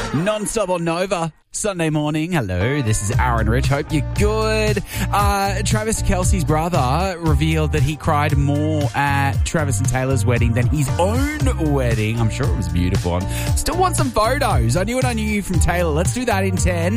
Non-stop on Nova. Sunday morning. Hello, this is Aaron Rich. Hope you're good. Travis Kelce's brother revealed that he cried more at Travis and Taylor's wedding than his own wedding. I'm sure it was beautiful. Still want some photos. I knew what I knew from Taylor. Let's do that in 10.